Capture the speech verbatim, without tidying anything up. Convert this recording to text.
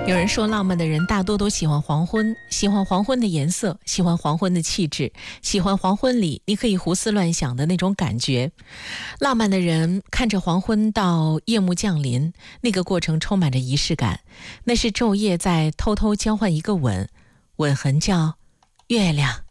有人说，浪漫的人大多都喜欢黄昏，喜欢黄昏的颜色，喜欢黄昏的气质，喜欢黄昏里你可以胡思乱想的那种感觉。浪漫的人看着黄昏到夜幕降临，那个过程充满着仪式感，那是昼夜在偷偷交换一个吻，吻痕叫月亮。